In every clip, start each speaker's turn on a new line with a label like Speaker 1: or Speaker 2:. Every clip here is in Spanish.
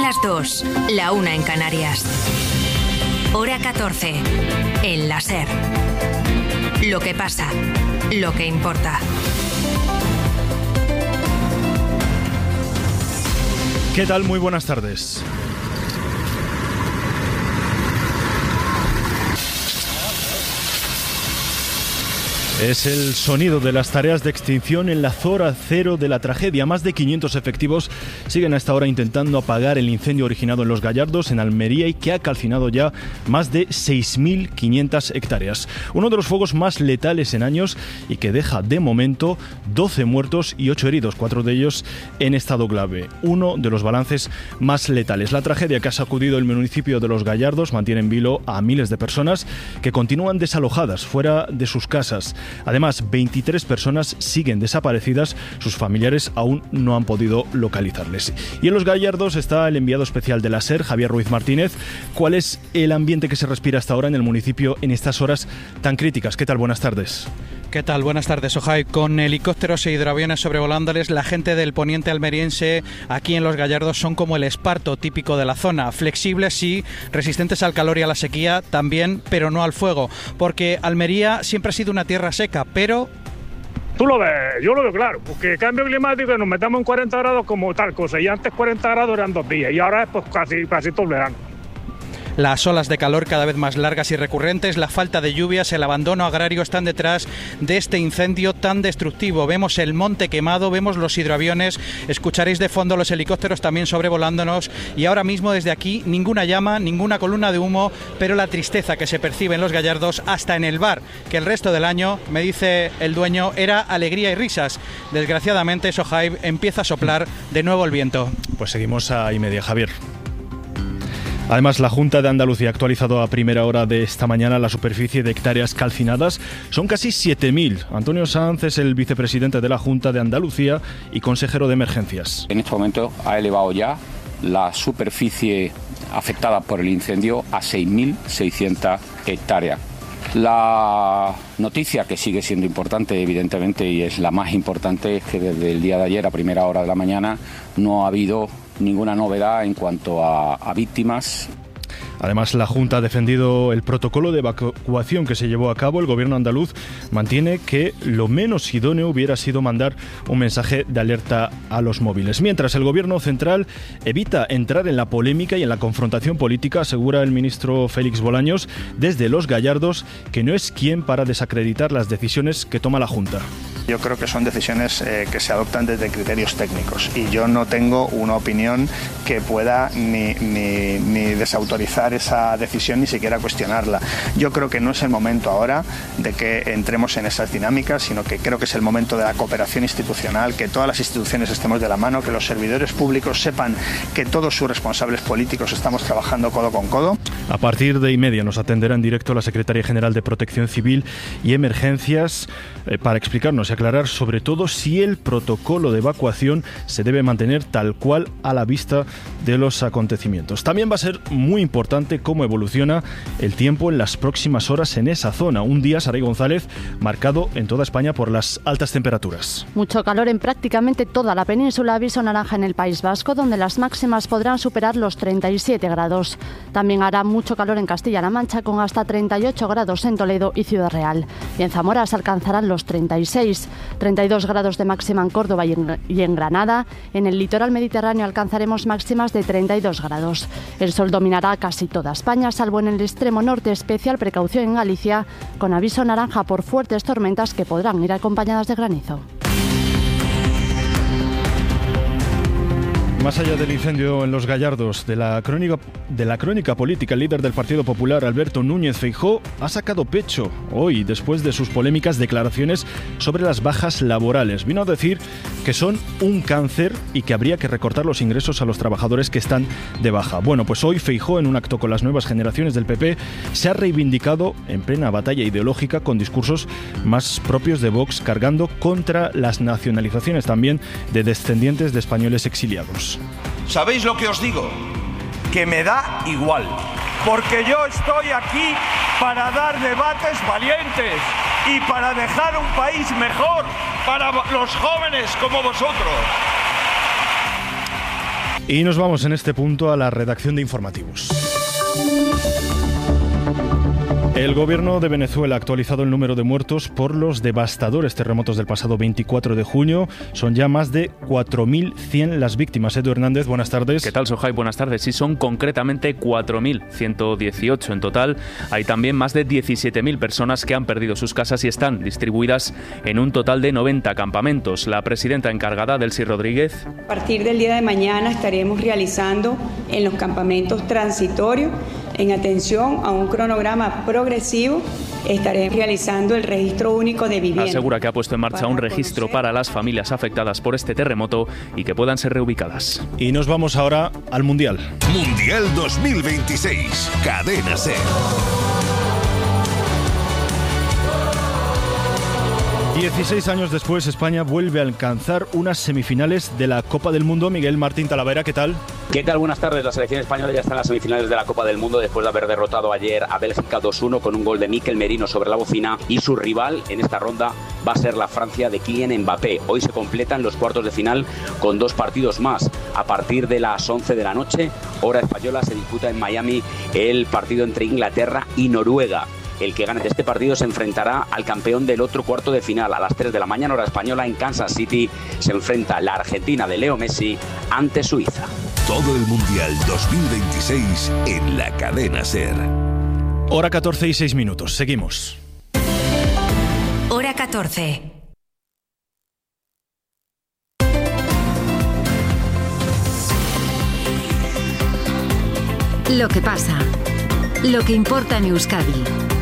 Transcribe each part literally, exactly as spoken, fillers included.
Speaker 1: las dos, la una en Canarias. Hora catorce, en la SER. Lo que pasa, lo que importa.
Speaker 2: ¿Qué tal? Muy buenas tardes. Es el sonido de las tareas de extinción en la zona cero de la tragedia. Más de quinientos efectivos siguen a esta hora intentando apagar el incendio originado en Los Gallardos, en Almería, y que ha calcinado ya más de seis mil quinientas hectáreas. Uno de los fuegos más letales en años y que deja de momento doce muertos y ocho heridos, cuatro de ellos en estado grave. Uno de los balances más letales. La tragedia que ha sacudido el municipio de Los Gallardos mantiene en vilo a miles de personas que continúan desalojadas fuera de sus casas. Además, veintitrés personas siguen desaparecidas, sus familiares aún no han podido localizarles. Y en Los Gallardos está el enviado especial de la SER, Javier Ruiz Martínez. ¿Cuál es el ambiente que se respira hasta ahora en el municipio en estas horas tan críticas? ¿Qué tal? Buenas tardes.
Speaker 3: ¿Qué tal? Buenas tardes, Ojai. Con helicópteros e hidroaviones sobrevolándoles, la gente del poniente almeriense aquí en Los Gallardos son como el esparto típico de la zona. Flexibles, sí, resistentes al calor y a la sequía también, pero no al fuego. Porque Almería siempre ha sido una tierra seca, pero...
Speaker 4: Tú lo ves, yo lo veo claro, porque el cambio climático, nos metamos en cuarenta grados como tal cosa, y antes cuarenta grados eran dos días, y ahora es pues casi, casi todo el verano.
Speaker 3: Las olas de calor cada vez más largas y recurrentes, la falta de lluvias, el abandono agrario están detrás de este incendio tan destructivo. Vemos el monte quemado, vemos los hidroaviones, escucharéis de fondo los helicópteros también sobrevolándonos, y ahora mismo desde aquí ninguna llama, ninguna columna de humo, pero la tristeza que se percibe en Los Gallardos, hasta en el bar, que el resto del año, me dice el dueño, era alegría y risas. Desgraciadamente, Sohaib, empieza a soplar de nuevo el viento.
Speaker 2: Pues seguimos a y media, Javier. Además, la Junta de Andalucía ha actualizado a primera hora de esta mañana la superficie de hectáreas calcinadas. Son casi siete mil. Antonio Sanz es el vicepresidente de la Junta de Andalucía y consejero de emergencias.
Speaker 5: En este momento ha elevado ya la superficie afectada por el incendio a seis mil seiscientas hectáreas. La noticia, que sigue siendo importante evidentemente y es la más importante, es que desde el día de ayer a primera hora de la mañana no ha habido ninguna novedad en cuanto a, a víctimas.
Speaker 2: Además, la Junta ha defendido el protocolo de evacuación que se llevó a cabo. El gobierno andaluz mantiene que lo menos idóneo hubiera sido mandar un mensaje de alerta a los móviles. Mientras, el gobierno central evita entrar en la polémica y en la confrontación política, asegura el ministro Félix Bolaños desde Los Gallardos que no es quien para desacreditar las decisiones que toma la Junta.
Speaker 6: Yo creo que son decisiones eh, que se adoptan desde criterios técnicos y yo no tengo una opinión que pueda ni, ni, ni desautorizar esa decisión ni siquiera cuestionarla. Yo creo que no es el momento ahora de que entremos en esas dinámicas, sino que creo que es el momento de la cooperación institucional, que todas las instituciones estemos de la mano, que los servidores públicos sepan que todos sus responsables políticos estamos trabajando codo con codo.
Speaker 2: A partir de y media nos atenderá en directo la Secretaria General de Protección Civil y Emergencias eh, para explicarnos y aclarar sobre todo si el protocolo de evacuación se debe mantener tal cual a la vista de los acontecimientos. También va a ser muy importante cómo evoluciona el tiempo en las próximas horas en esa zona. Un día, Saray González, marcado en toda España por las altas temperaturas.
Speaker 7: Mucho calor en prácticamente toda la península. Aviso naranja en el País Vasco, donde las máximas podrán superar los treinta y siete grados. También hará mucho calor en Castilla-La Mancha, con hasta treinta y ocho grados en Toledo y Ciudad Real. Y en Zamora se alcanzarán los treinta y seis. treinta y dos grados de máxima en Córdoba y en, y en Granada. En el litoral mediterráneo alcanzaremos máximas de treinta y dos grados. El sol dominará casi toda España, salvo en el extremo norte. Especial precaución en Galicia, con aviso naranja por fuertes tormentas que podrán ir acompañadas de granizo.
Speaker 2: Más allá del incendio en Los Gallardos, de la crónica, de la crónica política, el líder del Partido Popular, Alberto Núñez Feijóo, ha sacado pecho hoy después de sus polémicas declaraciones sobre las bajas laborales. Vino a decir que son un cáncer y que habría que recortar los ingresos a los trabajadores que están de baja. Bueno, pues hoy Feijóo, en un acto con las nuevas generaciones del P P, se ha reivindicado en plena batalla ideológica con discursos más propios de Vox, cargando contra las nacionalizaciones también de descendientes de españoles exiliados.
Speaker 8: ¿Sabéis lo que os digo? Que me da igual, porque yo estoy aquí para dar debates valientes y para dejar un país mejor para los jóvenes como vosotros.
Speaker 2: Y nos vamos en este punto a la redacción de informativos. El gobierno de Venezuela ha actualizado el número de muertos por los devastadores terremotos del pasado veinticuatro de junio. Son ya más de cuatro mil cien las víctimas. Edu Hernández, buenas tardes.
Speaker 9: ¿Qué tal, Sohai? Buenas tardes. Sí, son concretamente cuatro mil ciento dieciocho en total. Hay también más de diecisiete mil personas que han perdido sus casas y están distribuidas en un total de noventa campamentos. La presidenta encargada, Delcy Rodríguez.
Speaker 10: A partir del día de mañana estaremos realizando en los campamentos transitorios, en atención a un cronograma progresivo, estaré realizando el registro único de vivienda.
Speaker 9: Asegura que ha puesto en marcha un registro para las familias afectadas por este terremoto y que puedan ser reubicadas.
Speaker 2: Y nos vamos ahora al Mundial.
Speaker 11: Mundial dos mil veintiséis, Cadena SER.
Speaker 2: dieciséis años después, España vuelve a alcanzar unas semifinales de la Copa del Mundo. Miguel Martín Talavera, ¿qué tal?
Speaker 12: ¿Qué tal? Buenas tardes. La selección española ya está en las semifinales de la Copa del Mundo después de haber derrotado ayer a Bélgica dos uno con un gol de Mikel Merino sobre la bocina, y su rival en esta ronda va a ser la Francia de Kylian Mbappé. Hoy se completan los cuartos de final con dos partidos más. A partir de las once de la noche, hora española, se disputa en Miami el partido entre Inglaterra y Noruega. El que gane de este partido se enfrentará al campeón del otro cuarto de final. A las tres de la mañana, hora española, en Kansas City, se enfrenta la Argentina de Leo Messi ante Suiza.
Speaker 11: Todo el Mundial dos mil veintiséis en la Cadena SER.
Speaker 2: Hora catorce y seis minutos. Seguimos.
Speaker 1: Hora catorce. Lo que pasa. Lo que importa en Euskadi.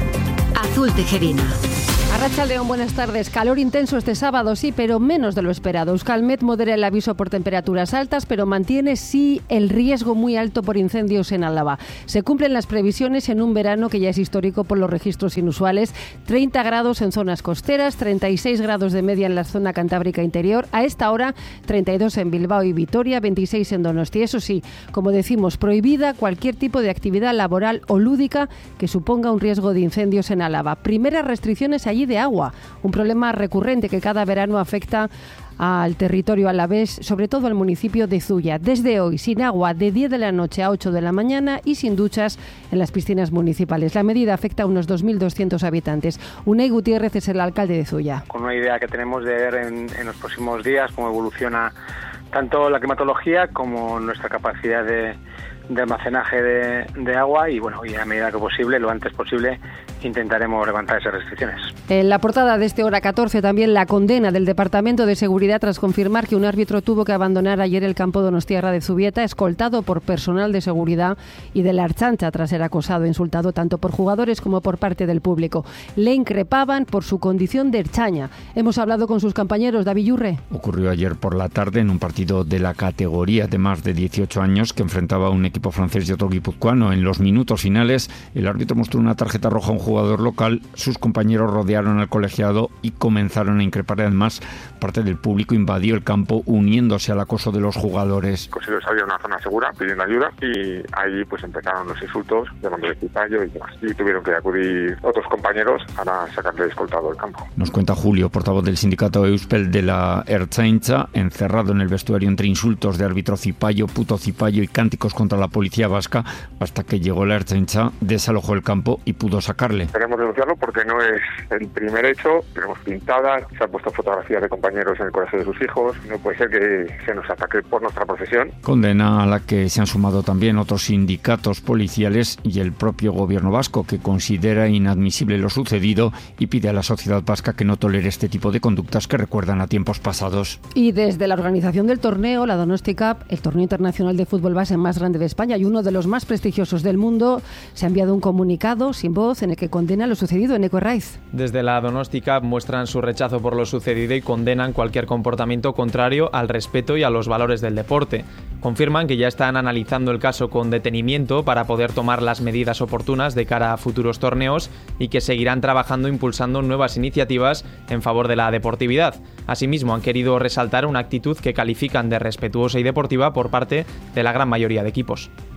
Speaker 1: Azul Tejerina.
Speaker 13: Arratsaldeon, buenas tardes. Calor intenso este sábado, sí, pero menos de lo esperado. Euskalmet modera el aviso por temperaturas altas, pero mantiene, sí, el riesgo muy alto por incendios en Álava. Se cumplen las previsiones en un verano que ya es histórico por los registros inusuales. treinta grados en zonas costeras, treinta y seis grados de media en la zona cantábrica interior. A esta hora, treinta y dos en Bilbao y Vitoria, veintiséis en Donosti. Eso sí, como decimos, prohibida cualquier tipo de actividad laboral o lúdica que suponga un riesgo de incendios en Álava. Primeras restricciones allí de agua, un problema recurrente que cada verano afecta al territorio alavés, sobre todo al municipio de Zuya. Desde hoy, sin agua de diez de la noche a ocho de la mañana y sin duchas en las piscinas municipales. La medida afecta a unos dos mil doscientos habitantes. Unai Gutiérrez es el alcalde de Zuya.
Speaker 14: Con una idea que tenemos de ver en, en los próximos días cómo evoluciona tanto la climatología como nuestra capacidad de, de almacenaje de, de agua, y bueno, y a medida que posible, lo antes posible, intentaremos levantar esas restricciones.
Speaker 13: En la portada de este Hora catorce también la condena del Departamento de Seguridad tras confirmar que un árbitro tuvo que abandonar ayer el campo donostiarra de Zubieta, escoltado por personal de seguridad y de la Ertzaintza tras ser acosado e insultado tanto por jugadores como por parte del público. Le increpaban por su condición de ertzaina. Hemos hablado con sus compañeros. David Yurre.
Speaker 15: Ocurrió ayer por la tarde en un partido de la categoría de más de dieciocho años que enfrentaba a un equipo francés y otro guipuzcoano. En los minutos finales, el árbitro mostró una tarjeta roja a un jugador local. Sus compañeros rodearon al colegiado y comenzaron a increpar. Además, parte del público invadió el campo uniéndose al acoso de los jugadores.
Speaker 16: Consiguió salir a una zona segura pidiendo ayuda y ahí pues empezaron los insultos, llamando de cipayo y demás. Y tuvieron que acudir otros compañeros para sacarle escoltado del campo.
Speaker 15: Nos cuenta Julio, portavoz del sindicato Euspel de la Ertzaintza, encerrado en el vestuario entre insultos de árbitro cipayo, puto cipayo y cánticos contra la policía vasca, hasta que llegó la Ertzaintza, desalojó el campo y pudo sacarle.
Speaker 16: Queremos denunciarlo porque no es el primer hecho. Tenemos pintadas, se han puesto fotografías de compañeros en el colegio de sus hijos. No puede ser que se nos ataque por nuestra profesión.
Speaker 15: Condena a la que se han sumado también otros sindicatos policiales y el propio gobierno vasco, que considera inadmisible lo sucedido y pide a la sociedad vasca que no tolere este tipo de conductas que recuerdan a tiempos pasados.
Speaker 13: Y desde la organización del torneo, la Donosti Cup, el torneo internacional de fútbol base más grande de España y uno de los más prestigiosos del mundo, se ha enviado un comunicado sin voz en el que condena lo sucedido en Eco Herraiz.
Speaker 17: Desde la Donosti Cup muestran su rechazo por lo sucedido y condenan cualquier comportamiento contrario al respeto y a los valores del deporte. Confirman que ya están analizando el caso con detenimiento para poder tomar las medidas oportunas de cara a futuros torneos y que seguirán trabajando impulsando nuevas iniciativas en favor de la deportividad. Asimismo, han querido resaltar una actitud que califican de respetuosa y deportiva por parte de la gran mayoría de equipos.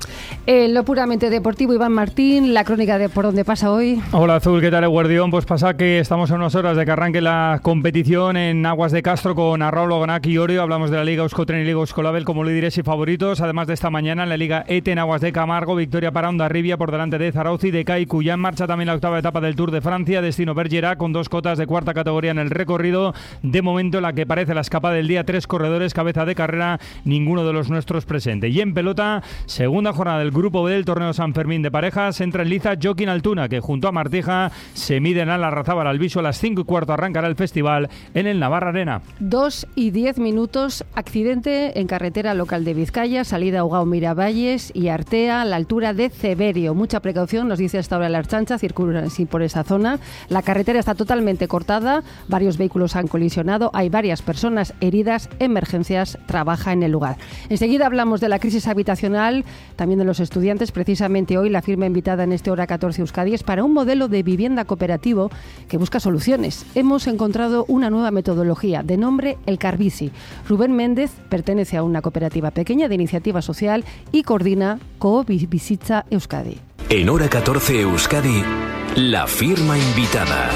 Speaker 13: En lo puramente deportivo, Iván Martín, la crónica de por dónde pasa hoy.
Speaker 18: Hola Azul, ¿qué tal, Guardión? Pues pasa que estamos a unas horas de que arranque la competición en Aguas de Castro con Arraulo, Gonac y Orio. Hablamos de la Liga Euskotren y Liga Euskolabel como líderes y favoritos. Además de esta mañana en la Liga E T E en Aguas de Camargo, victoria para Hondarribia por delante de Zarauz y de Kaiku. Ya en marcha también la octava etapa del Tour de Francia, destino Bergerac, con dos cotas de cuarta categoría en el recorrido. De momento la que parece la escapada del día, tres corredores, cabeza de carrera, ninguno de los nuestros presente. Y en pelota, segunda jornada del Grupo B del Torneo San Fermín de parejas, entra en liza Joaquín Altuna, que junto a Martija se miden a la Larrazábal Albisu. A las cinco y cuarto arrancará el festival en el Navarra Arena.
Speaker 13: Dos y diez minutos, accidente en carretera local de Vizcaya, salida Ugao Miravalles y Artea, a la altura de Ceberio. Mucha precaución, nos dice hasta ahora la Ertzaintza, circulan así por esa zona. La carretera está totalmente cortada, varios vehículos han colisionado, hay varias personas heridas, Emergencias trabaja en el lugar. Enseguida hablamos de la crisis habitacional, también de los estudiantes. Precisamente hoy la firma invitada en este Hora catorce Euskadi es para un modelo de vivienda cooperativo que busca soluciones. Hemos encontrado una nueva metodología de nombre El Carbici. Rubén Méndez pertenece a una cooperativa pequeña de iniciativa social y coordina Coobizitza Euskadi.
Speaker 11: En Hora catorce Euskadi, la firma invitada.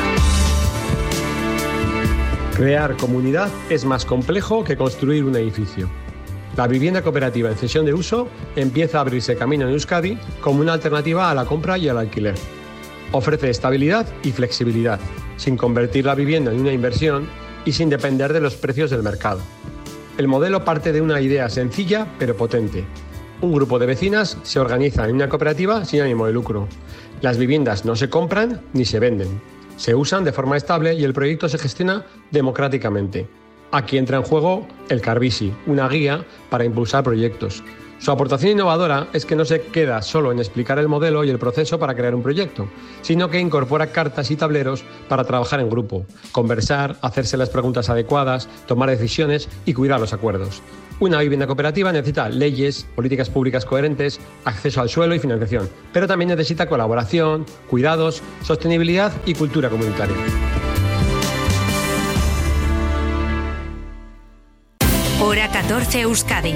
Speaker 19: Crear comunidad es más complejo que construir un edificio. La vivienda cooperativa en cesión de uso empieza a abrirse camino en Euskadi como una alternativa a la compra y al alquiler. Ofrece estabilidad y flexibilidad, sin convertir la vivienda en una inversión y sin depender de los precios del mercado. El modelo parte de una idea sencilla pero potente. Un grupo de vecinas se organiza en una cooperativa sin ánimo de lucro. Las viviendas no se compran ni se venden. Se usan de forma estable y el proyecto se gestiona democráticamente. Aquí entra en juego el Carbici, una guía para impulsar proyectos. Su aportación innovadora es que no se queda solo en explicar el modelo y el proceso para crear un proyecto, sino que incorpora cartas y tableros para trabajar en grupo, conversar, hacerse las preguntas adecuadas, tomar decisiones y cuidar los acuerdos. Una vivienda cooperativa necesita leyes, políticas públicas coherentes, acceso al suelo y financiación, pero también necesita colaboración, cuidados, sostenibilidad y cultura comunitaria.
Speaker 1: Hora catorce Euskadi.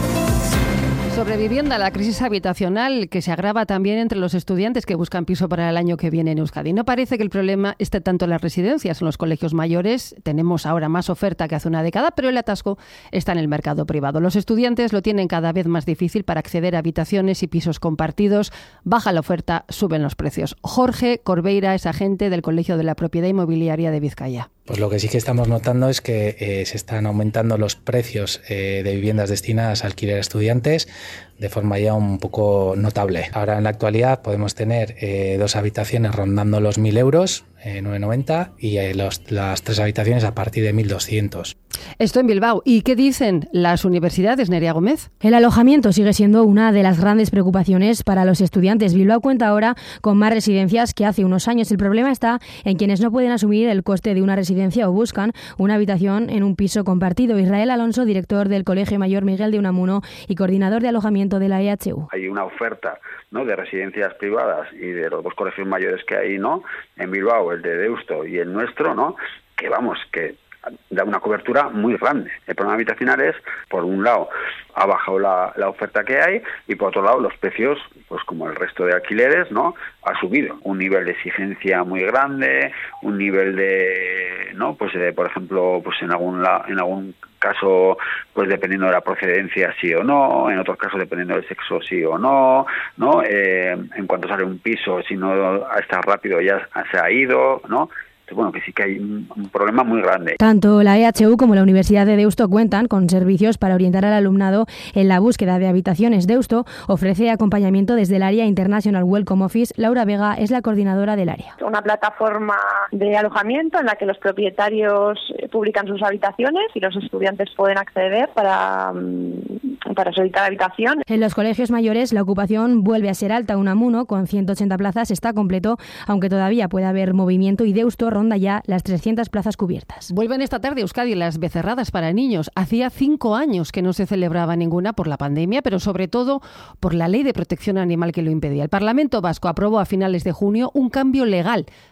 Speaker 13: Sobre vivienda, la crisis habitacional que se agrava también entre los estudiantes que buscan piso para el año que viene en Euskadi. No parece que el problema esté tanto en las residencias, en los colegios mayores. Tenemos ahora más oferta que hace una década, pero el atasco está en el mercado privado. Los estudiantes lo tienen cada vez más difícil para acceder a habitaciones y pisos compartidos. Baja la oferta, suben los precios. Jorge Corbeira es agente del Colegio de la Propiedad Inmobiliaria de Vizcaya.
Speaker 20: Pues lo que sí que estamos notando es que eh, se están aumentando los precios eh, de viviendas destinadas a alquiler a estudiantes de forma ya un poco notable. Ahora en la actualidad podemos tener eh, dos habitaciones rondando los mil euros, eh, novecientos noventa, y eh, los, las tres habitaciones a partir de mil doscientos.
Speaker 13: Esto en Bilbao. ¿Y qué dicen las universidades, Nerea Gómez?
Speaker 21: El alojamiento sigue siendo una de las grandes preocupaciones para los estudiantes. Bilbao cuenta ahora con más residencias que hace unos años. El problema está en quienes no pueden asumir el coste de una residencia o buscan una habitación en un piso compartido. Israel Alonso, director del Colegio Mayor Miguel de Unamuno y coordinador de alojamiento de la E H U.
Speaker 22: Hay una oferta, ¿no?, de residencias privadas y de los dos colegios mayores que hay, ¿no?, en Bilbao, el de Deusto y el nuestro, ¿no?, que vamos, que da una cobertura muy grande. El problema habitacional es, por un lado, ha bajado la, la oferta que hay y por otro lado los precios, pues como el resto de alquileres, ¿no?, ha subido. Un nivel de exigencia muy grande, un nivel de, ¿no?, pues de, por ejemplo, pues en algún la, en algún caso, pues dependiendo de la procedencia sí o no, en otros casos dependiendo del sexo sí o no, ¿no? Eh, en cuanto sale un piso, si no está rápido ya se ha ido, ¿no? Bueno, que sí que hay un, un problema muy grande.
Speaker 21: Tanto la E H U como la Universidad de Deusto cuentan con servicios para orientar al alumnado en la búsqueda de habitaciones. Deusto ofrece acompañamiento desde el área International Welcome Office. Laura Vega es la coordinadora del área.
Speaker 23: Una plataforma de alojamiento en la que los propietarios publican sus habitaciones y los estudiantes pueden acceder para, para solicitar habitación.
Speaker 21: En los colegios mayores la ocupación vuelve a ser alta. Unamuno, con ciento ochenta plazas, está completo, aunque todavía puede haber movimiento, y Deusto ronda ya las trescientas plazas cubiertas.
Speaker 13: Vuelven esta tarde a Euskadi las becerradas para niños. Hacía cinco años que no se celebraba ninguna por la pandemia, pero sobre todo por la ley de protección animal que lo impedía. El Parlamento Vasco aprobó a finales de junio un cambio legal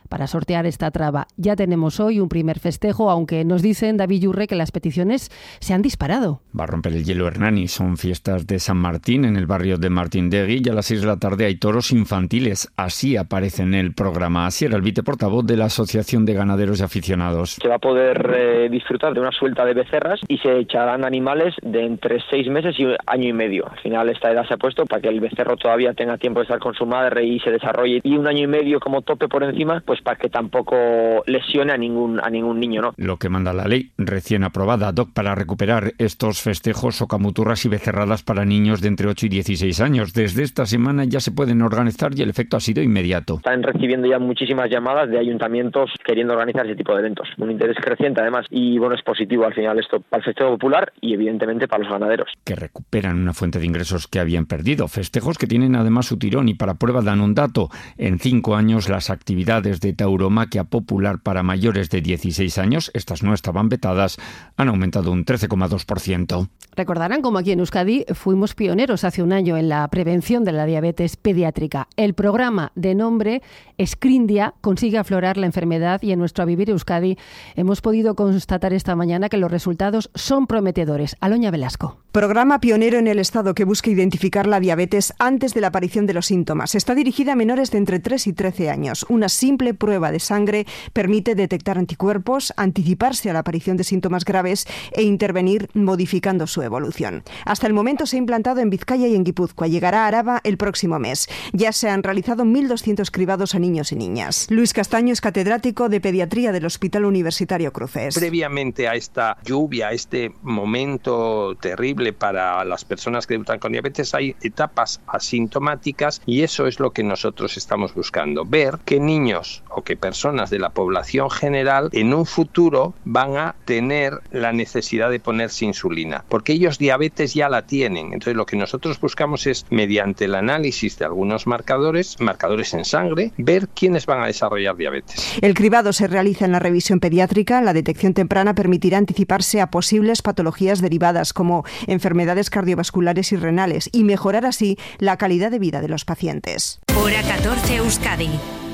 Speaker 13: para sortear esta traba. Ya tenemos hoy un primer festejo, aunque nos dicen, David Yurre, que las peticiones se han disparado.
Speaker 15: Va a romper el hielo Hernani. Son fiestas de San Martín en el barrio de Martindegui y a las seis de la tarde hay toros infantiles. Así aparece en el programa. Así era el viceportavoz de la Asociación de Ganaderos y Aficionados.
Speaker 3: Se va a poder eh, disfrutar de una suelta de becerras y se echarán animales de entre seis meses y año y medio. Al final esta edad se ha puesto para que el becerro todavía tenga tiempo de estar con su madre y se desarrolle, y un año y medio como tope por encima, pues para que tampoco lesione a ningún a ningún niño, ¿no?
Speaker 15: Lo que manda la ley recién aprobada, Doc, para recuperar estos festejos, socamuturras y becerradas para niños de entre ocho y dieciséis años. Desde esta semana ya se pueden organizar y el efecto ha sido inmediato.
Speaker 3: Están recibiendo ya muchísimas llamadas de ayuntamientos queriendo organizar ese tipo de eventos. Un interés creciente además, y bueno, es positivo al final esto para el festejo popular y evidentemente para los ganaderos.
Speaker 15: Que recuperan una fuente de ingresos que habían perdido. Festejos que tienen además su tirón, y para prueba dan un dato. En cinco años las actividades de tauromaquia popular para mayores de dieciséis años, estas no estaban vetadas, han aumentado un trece coma dos por ciento.
Speaker 13: Recordarán como aquí en Euskadi fuimos pioneros hace un año en la prevención de la diabetes pediátrica. El programa de nombre Screendia consigue aflorar la enfermedad y en nuestro A Vivir Euskadi hemos podido constatar esta mañana que los resultados son prometedores. Aloña Velasco.
Speaker 4: Programa pionero en el Estado que busca identificar la diabetes antes de la aparición de los síntomas. Está dirigida a menores de entre tres y trece años. Una simple prueba de sangre permite detectar anticuerpos, anticiparse a la aparición de síntomas graves e intervenir modificando su evolución. Hasta el momento se ha implantado en Vizcaya y en Guipúzcoa. Llegará a Araba el próximo mes. Ya se han realizado mil doscientos cribados a niños y niñas. Luis Castaño es catedrático de pediatría del Hospital Universitario Cruces.
Speaker 5: Previamente a esta lluvia, a este momento terrible para las personas que debutan con diabetes, hay etapas asintomáticas, y eso es lo que nosotros estamos buscando, ver qué niños o qué personas de la población general en un futuro van a tener la necesidad de ponerse insulina, porque ellos diabetes ya la tienen. Entonces lo que nosotros buscamos es, mediante el análisis de algunos marcadores, marcadores en sangre, ver quiénes van a desarrollar diabetes.
Speaker 4: El cribado se realiza en la revisión pediátrica. La detección temprana permitirá anticiparse a posibles patologías derivadas como enfermedades cardiovasculares y renales y mejorar así la calidad de vida de los pacientes.
Speaker 1: Hora catorce Euskadi.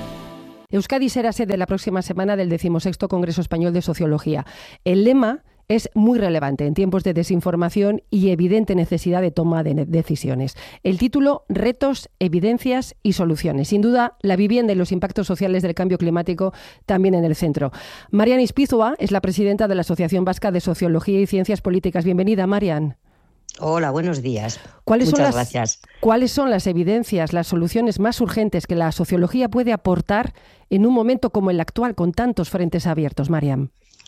Speaker 13: Euskadi será sede la próxima semana del decimosexto Congreso Español de Sociología. El lema es muy relevante en tiempos de desinformación y evidente necesidad de toma de decisiones. El título, Retos, Evidencias y Soluciones. Sin duda, la vivienda y los impactos sociales del cambio climático también en el centro. Marian Ispizua es la presidenta de la Asociación Vasca de Sociología y Ciencias Políticas. Bienvenida, Marian.
Speaker 24: Hola, buenos días.
Speaker 13: ¿Cuáles
Speaker 24: Muchas
Speaker 13: son las,
Speaker 24: gracias.
Speaker 13: ¿Cuáles son las evidencias, las soluciones más urgentes que la sociología puede aportar en un momento como el actual, con tantos frentes abiertos, Marian?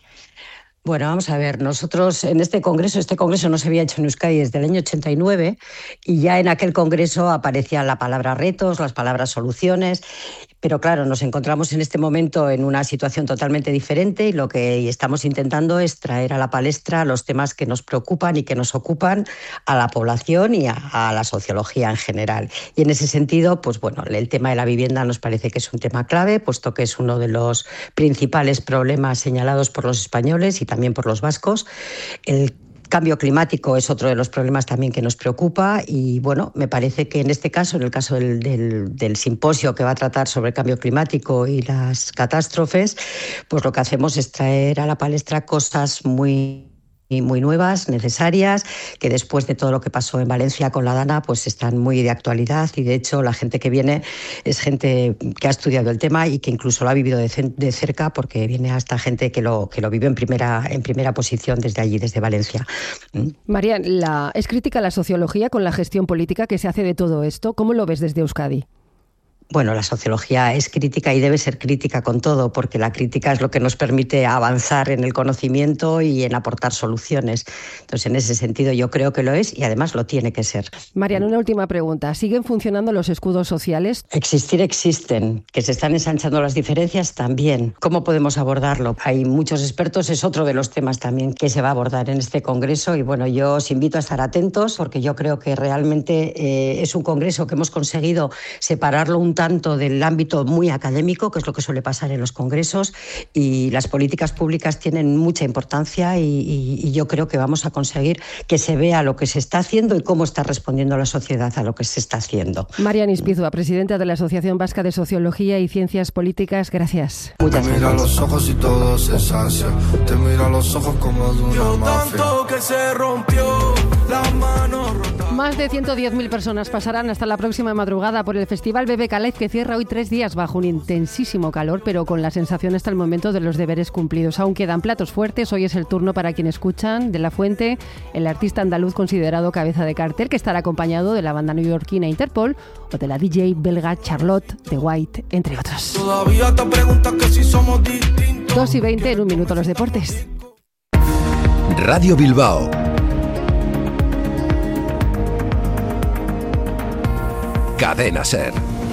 Speaker 24: Bueno, vamos a ver, nosotros en este congreso, este congreso no se había hecho en Euskadi desde el año ochenta y nueve, y ya en aquel congreso aparecía la palabra retos, las palabras soluciones, pero claro, nos encontramos en este momento en una situación totalmente diferente, y lo que estamos intentando es traer a la palestra los temas que nos preocupan y que nos ocupan a la población y a, a la sociología en general. Y en ese sentido, pues bueno, el tema de la vivienda nos parece que es un tema clave, puesto que es uno de los principales problemas señalados por los españoles y también también por los vascos. El cambio climático es otro de los problemas también que nos preocupa, y bueno, me parece que en este caso, en el caso del, del, del simposio que va a tratar sobre el cambio climático y las catástrofes, pues lo que hacemos es traer a la palestra cosas muy y muy nuevas, necesarias, que después de todo lo que pasó en Valencia con la Dana, pues están muy de actualidad, y de hecho la gente que viene es gente que ha estudiado el tema y que incluso lo ha vivido de, de cerca, porque viene hasta gente que lo que lo vive en primera en primera posición desde allí, desde Valencia.
Speaker 13: Marian, la, ¿es crítica la sociología con la gestión política que se hace de todo esto? ¿Cómo lo ves desde Euskadi?
Speaker 24: Bueno, la sociología es crítica y debe ser crítica con todo, porque la crítica es lo que nos permite avanzar en el conocimiento y en aportar soluciones. Entonces, en ese sentido, yo creo que lo es, y además lo tiene que ser.
Speaker 13: Mariana, una última pregunta. ¿Siguen funcionando los escudos sociales?
Speaker 24: Existir existen. Que se están ensanchando las diferencias también. ¿Cómo podemos abordarlo? Hay muchos expertos, es otro de los temas también que se va a abordar en este congreso, y bueno, yo os invito a estar atentos, porque yo creo que realmente eh, es un congreso que hemos conseguido separarlo un tanto del ámbito muy académico, que es lo que suele pasar en los congresos, y las políticas públicas tienen mucha importancia y, y, y yo creo que vamos a conseguir que se vea lo que se está haciendo y cómo está respondiendo la sociedad a lo que se está haciendo.
Speaker 13: Marian Ispizua, presidenta de la Asociación Vasca de Sociología y Ciencias Políticas, gracias.
Speaker 24: Muchas
Speaker 6: gracias. Te mira los ojos y todo se sacia, te mira los ojos como de una mafia.
Speaker 13: Que se rompió la mano rota. Más de ciento diez mil personas pasarán hasta la próxima madrugada por el Festival B B K Live, que cierra hoy tres días bajo un intensísimo calor, pero con la sensación hasta el momento de los deberes cumplidos. Aún quedan platos fuertes. Hoy es el turno para quien escuchan de La Fuente, el artista andaluz considerado cabeza de cartel, que estará acompañado de la banda neoyorquina Interpol o de la D J belga Charlotte de White, entre otros.
Speaker 6: Todavía te preguntas que si somos distintos.
Speaker 13: dos y veinte, en un minuto los deportes.
Speaker 11: Radio Bilbao. Cadena SER.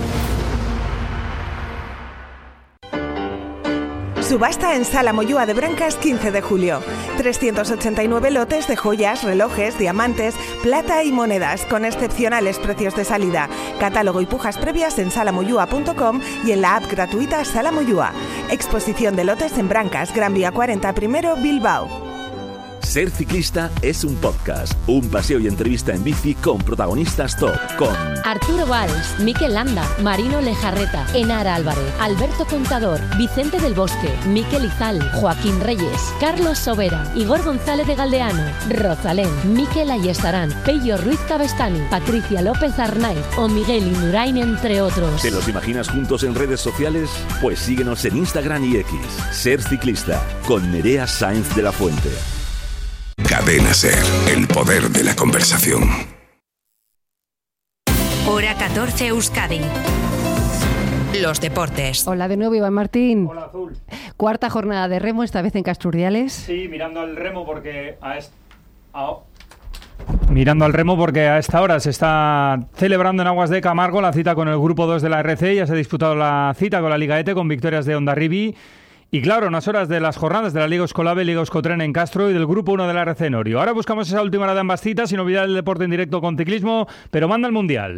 Speaker 7: Subasta en Sala Moyúa de Brancas, quince de julio. trescientos ochenta y nueve lotes de joyas, relojes, diamantes, plata y monedas, con excepcionales precios de salida. Catálogo y pujas previas en sala moyúa punto com y en la app gratuita Sala Moyúa. Exposición de lotes en Brancas, Gran Vía cuarenta primero, Bilbao.
Speaker 8: Ser ciclista es un podcast, un paseo y entrevista en bici con protagonistas top, con
Speaker 10: Arturo Valls, Mikel Landa, Marino Lejarreta, Enara Álvarez, Alberto Contador, Vicente del Bosque, Mikel Izal, Joaquín Reyes, Carlos Sobera, Igor González de Galdeano, Rosalén, Mikel Ayestarán, Pello Ruiz Cabestani, Patricia López Arnaiz o Miguel Indurain, entre otros.
Speaker 8: ¿Te los imaginas juntos en redes sociales? Pues síguenos en Instagram y X. Ser ciclista con Nerea Sáenz de la Fuente.
Speaker 11: Cadena SER, el poder de la conversación.
Speaker 1: Hora catorce, Euskadi. Los deportes.
Speaker 13: Hola de nuevo, Iván Martín.
Speaker 18: Hola, Azul.
Speaker 13: Cuarta jornada de remo, esta vez en Casturdiales.
Speaker 18: Sí, mirando al remo porque a est... a... Mirando al remo porque a esta hora se está celebrando en Aguas de Camargo la cita con el grupo dos de la R C. Ya se ha disputado la cita con la Liga E T E con victorias de Hondarribia. Y claro, unas horas de las jornadas de la Liga Euskolabel, Liga Euskotren en Castro y del Grupo uno de la R C en Orio. Ahora buscamos esa última hora de ambas citas, sin olvidar el deporte en directo con ciclismo, pero manda el Mundial.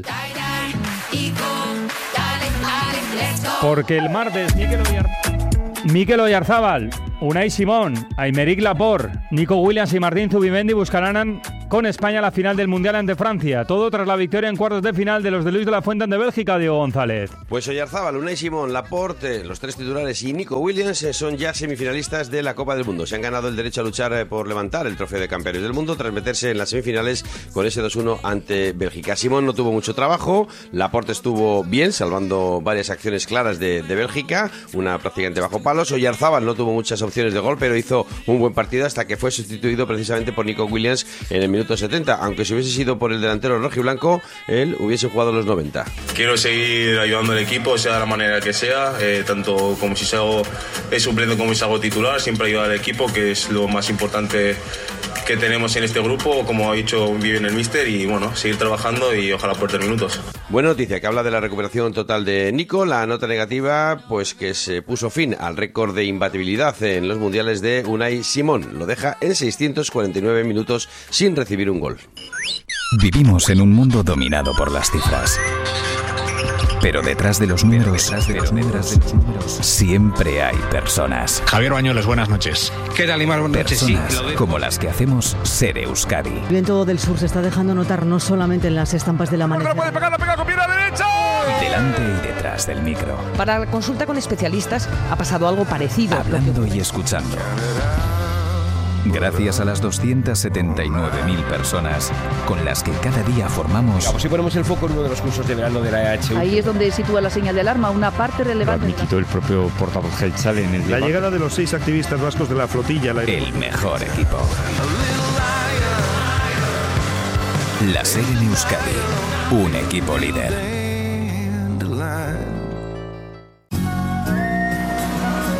Speaker 18: Porque el martes Mikel Oyar... Mikel Oyarzábal, Unai Simón, Aymeric Laporte, Nico Williams y Martín Zubimendi buscarán con España la final del Mundial ante Francia. Todo tras la victoria en cuartos de final de los de Luis de la Fuente ante Bélgica, Diego González.
Speaker 25: Pues Oyarzábal, Unai Simón, Laporte, los tres titulares y Nico Williams son ya semifinalistas de la Copa del Mundo. Se han ganado el derecho a luchar por levantar el trofeo de campeones del mundo tras meterse en las semifinales con ese dos uno ante Bélgica. Simón no tuvo mucho trabajo, Laporte estuvo bien, salvando varias acciones claras de, de Bélgica, una prácticamente bajo palos. Oyarzábal no tuvo muchas opciones de gol, pero hizo un buen partido hasta que fue sustituido precisamente por Nico Williams en el minuto setenta, aunque si hubiese sido por el delantero rojiblanco, él hubiese jugado los noventa.
Speaker 26: Quiero seguir ayudando al equipo, sea de la manera que sea, eh, tanto como si salgo eh, suplente como si salgo titular, siempre ayudar al equipo, que es lo más importante que tenemos en este grupo, como ha dicho bien el míster, y bueno, seguir trabajando y ojalá por tres minutos.
Speaker 25: Buena noticia, que habla de la recuperación total de Nico. La nota negativa, pues que se puso fin al récord de imbatibilidad en los mundiales de Unai Simón. Lo deja en seiscientos cuarenta y nueve minutos sin recibir un gol.
Speaker 27: Vivimos en un mundo dominado por las cifras. Pero detrás de los números, detrás de los números, siempre hay personas.
Speaker 28: Javier Bañuelos, buenas noches. ¿Qué tal, Imar? Buenas noches.
Speaker 27: Personas
Speaker 28: Sí, lo
Speaker 27: como las que hacemos Ser Euskadi.
Speaker 29: El viento del sur se está dejando notar no solamente en las estampas del amanecer.
Speaker 28: ¡No puede pegar, la pega con pierna derecha!
Speaker 27: Delante y detrás del micro.
Speaker 29: Para la consulta con especialistas ha pasado algo parecido.
Speaker 27: Hablando y escuchando. Gracias a las doscientas setenta y nueve mil personas con las que cada día formamos...
Speaker 30: Vamos, si ponemos el foco en uno de los cursos de verano de la E H U.
Speaker 29: Ahí es donde sitúa la señal de alarma, una parte relevante.
Speaker 15: Lo admitió el propio portavoz Geltzale en el
Speaker 31: La
Speaker 15: debate.
Speaker 31: llegada de los seis activistas vascos de la flotilla... La...
Speaker 27: El mejor equipo. La SER en Euskadi. Un equipo líder.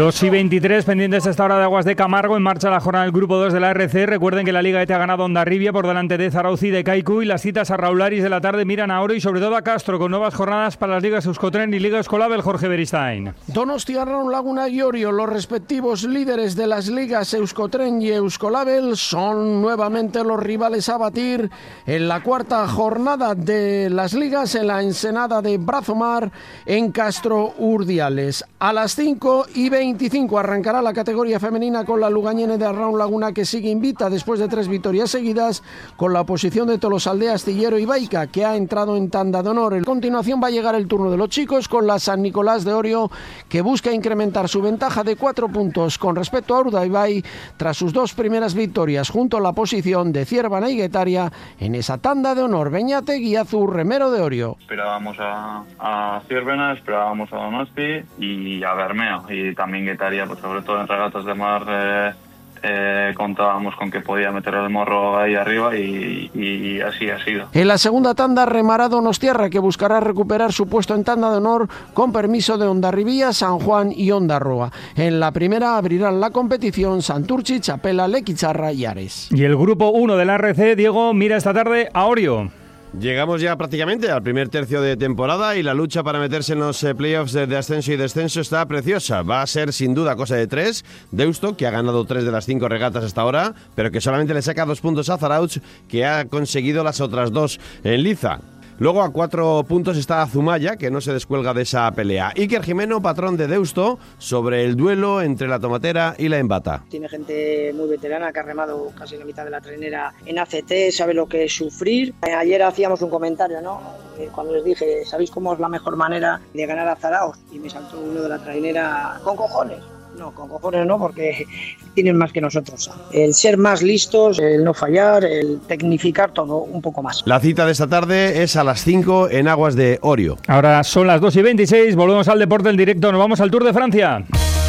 Speaker 18: dos y veintitrés, pendientes a esta hora de Aguas de Camargo. En marcha la jornada del Grupo dos de la R C. Recuerden que la Liga E T ha ganado Hondarribia por delante de Zarautz y de Kaiku. Y las citas a Raúl Aris de la tarde miran a Oro y sobre todo a Castro, con nuevas jornadas para las ligas Euskotren y Liga Euskolabel. Jorge Beristain.
Speaker 2: Donostia, Raun Laguna y Orio, los respectivos líderes de las ligas Euskotren y Euskolabel, son nuevamente los rivales a batir en la cuarta jornada de las ligas en la ensenada de Brazomar en Castro Urdiales. A las cinco y veinticinco arrancará la categoría femenina con la Lugañene de Raun Laguna, que sigue invicta después de tres victorias seguidas, con la oposición de Tolosaldea, Astillero y Baica, que ha entrado en tanda de honor. A continuación va a llegar el turno de los chicos con la San Nicolás de Orio, que busca incrementar su ventaja de cuatro puntos con respecto a Urdaibai tras sus dos primeras victorias, junto a la posición de Ciervana y Guetaria en esa tanda de honor. Beñate, Guiazu, remero de Orio.
Speaker 9: Esperábamos a, a Ciervana, esperábamos a Donosti y a Bermeo, y también Guetaria, pues sobre todo en regatas de mar eh, eh, contábamos con que podía meter el morro ahí arriba y, y así ha sido.
Speaker 2: En la segunda tanda remará Donostiarra, que buscará recuperar su puesto en tanda de honor con permiso de Hondarribia, San Juan y Hondarroa. En la primera abrirán la competición Santurchi, Chapela, Lequicharra y Ares.
Speaker 18: Y el grupo uno de la R C, Diego, mira esta tarde a Orio.
Speaker 25: Llegamos ya prácticamente al primer tercio de temporada y la lucha para meterse en los eh, playoffs de, de ascenso y descenso está preciosa. Va a ser sin duda cosa de tres. Deusto, que ha ganado tres de las cinco regatas hasta ahora, pero que solamente le saca dos puntos a Zarautz, que ha conseguido las otras dos en liza. Luego a cuatro puntos está Zumaya, que no se descuelga de esa pelea. Iker Jimeno, patrón de Deusto, sobre el duelo entre la Tomatera y la Embata.
Speaker 12: Tiene gente muy veterana que ha remado casi la mitad de la trainera en A C T, sabe lo que es sufrir. Ayer hacíamos un comentario, ¿no? Cuando les dije, ¿sabéis cómo es la mejor manera de ganar a Zarautz? Y me saltó uno de la trainera con cojones. No, con cojones no, porque tienen más que nosotros. El ser más listos, el no fallar, el tecnificar todo un poco más.
Speaker 25: La cita de esta tarde es a las cinco en Aguas de Orio.
Speaker 18: Ahora son las dos y veintiséis, volvemos al deporte en directo, nos vamos al Tour de Francia.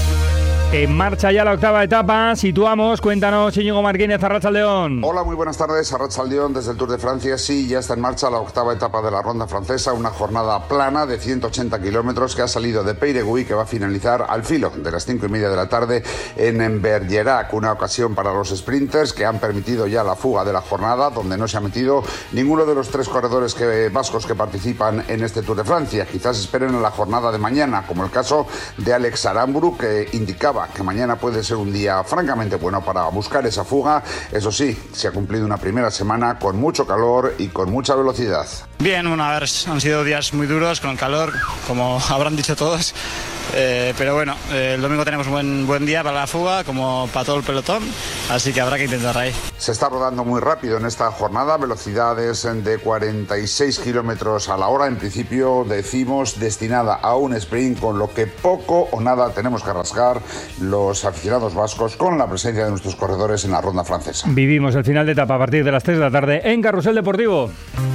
Speaker 18: En marcha ya la octava etapa, situamos, cuéntanos, Íñigo Martínez, Arratsaldeón.
Speaker 14: Hola, muy buenas tardes, Arratsaldeón desde el Tour de Francia. Sí, ya está en marcha la octava etapa de la ronda francesa, una jornada plana de ciento ochenta kilómetros que ha salido de Peyreguy, que va a finalizar al filo de las cinco y media de la tarde en Bergerac, una ocasión para los sprinters que han permitido ya la fuga de la jornada, donde no se ha metido ninguno de los tres corredores que, vascos que participan en este Tour de Francia. Quizás esperen a la jornada de mañana, como el caso de Alex Aramburu, que indicaba que mañana puede ser un día francamente bueno para buscar esa fuga. Eso sí, se ha cumplido una primera semana con mucho calor y con mucha velocidad.
Speaker 16: Bien, bueno, a ver, han sido días muy duros con el calor, como habrán dicho todos. Eh, pero bueno, eh, el domingo tenemos buen buen día para la fuga, como para todo el pelotón, así que habrá que intentar ahí.
Speaker 14: Se está rodando muy rápido en esta jornada, velocidades de cuarenta y seis kilómetros a la hora, en principio decimos destinada a un sprint, con lo que poco o nada tenemos que rasgar los aficionados vascos con la presencia de nuestros corredores en la ronda francesa.
Speaker 18: Vivimos el final de etapa a partir de las tres de la tarde en Carrusel Deportivo.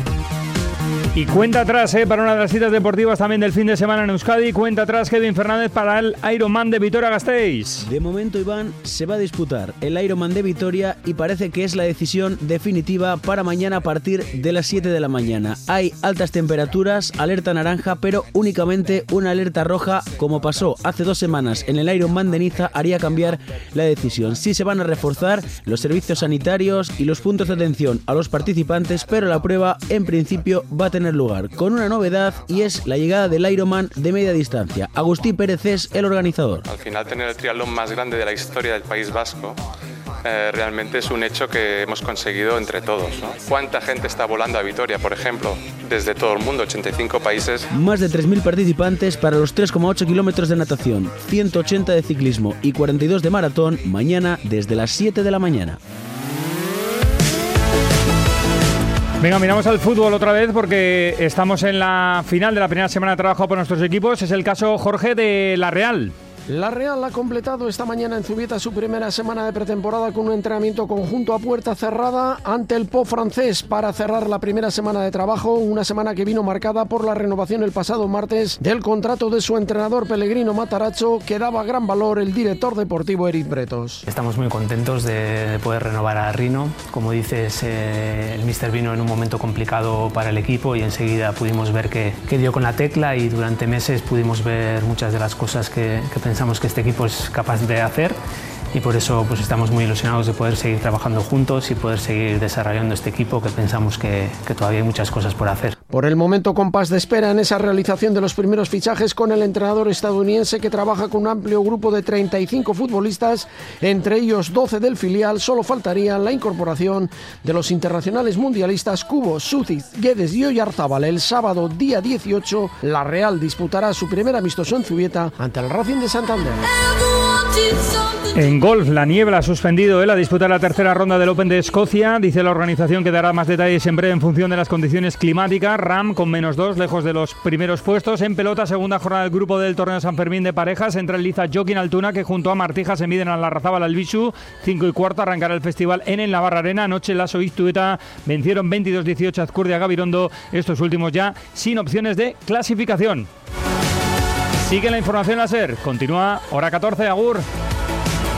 Speaker 18: Y cuenta atrás, ¿eh? Para una de las citas deportivas también del fin de semana en Euskadi. Cuenta atrás Kevin Fernández para el Ironman de Vitoria-Gasteiz.
Speaker 17: De momento, Iván, se va a disputar el Ironman de Vitoria y parece que es la decisión definitiva para mañana a partir de las siete de la mañana. Hay altas temperaturas, alerta naranja, pero únicamente una alerta roja, como pasó hace dos semanas en el Ironman de Niza, haría cambiar la decisión. Sí se van a reforzar los servicios sanitarios y los puntos de atención a los participantes, pero la prueba en principio va a tener lugar con una novedad, y es la llegada del Ironman de media distancia. Agustí Pérez es el organizador.
Speaker 19: Al final, tener el triatlón más grande de la historia del País Vasco eh, realmente es un hecho que hemos conseguido entre todos, ¿no? ¿Cuánta gente está volando a Vitoria, por ejemplo? Desde todo el mundo, ochenta y cinco países.
Speaker 17: Más de tres mil participantes para los tres coma ocho kilómetros de natación, ciento ochenta de ciclismo y cuarenta y dos de maratón, mañana desde las siete de la mañana.
Speaker 18: Venga, miramos al fútbol otra vez porque estamos en la final de la primera semana de trabajo por nuestros equipos. Es el caso, Jorge, de la Real.
Speaker 2: La Real ha completado esta mañana en Zubieta su primera semana de pretemporada con un entrenamiento conjunto a puerta cerrada ante el Po francés para cerrar la primera semana de trabajo, una semana que vino marcada por la renovación el pasado martes del contrato de su entrenador Pellegrino Matarazzo, que daba gran valor el director deportivo Eric Bretos.
Speaker 20: Estamos muy contentos de poder renovar a Rino. Como dices, eh, el míster vino en un momento complicado para el equipo y enseguida pudimos ver que, que dio con la tecla, y durante meses pudimos ver muchas de las cosas que, que pensábamos pensamos que este equipo es capaz de hacer. Y por eso pues estamos muy ilusionados de poder seguir trabajando juntos y poder seguir desarrollando este equipo, que pensamos que, que todavía hay muchas cosas por hacer.
Speaker 2: Por el momento, compás de espera en esa realización de los primeros fichajes con el entrenador estadounidense, que trabaja con un amplio grupo de treinta y cinco futbolistas, entre ellos doce del filial. Solo faltaría la incorporación de los internacionales mundialistas Kubo, Sucic, Guedes y Oyarzábal. El sábado, día dieciocho, la Real disputará su primer amistoso en Zubieta ante el Racing de Santander.
Speaker 18: En golf, la niebla ha suspendido él a disputar la tercera ronda del Open de Escocia. Dice la organización que dará más detalles en breve en función de las condiciones climáticas. Ram con menos dos, lejos de los primeros puestos. En pelota, segunda jornada del grupo del torneo San Fermín de parejas. Entre el Liza Joaquín Altuna, que junto a Martija se miden a Larrazábal al Bisu. cinco y cuarto arrancará el festival en el Navarra Arena. Anoche Lasso y Tueta vencieron veintidós dieciocho a Azcurdia Gabirondo. Estos últimos ya sin opciones de clasificación. Sigue la información láser. Continúa hora catorce, agur.